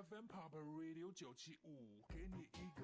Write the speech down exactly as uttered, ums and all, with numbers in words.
F M Pop Radio 九七五，给你一个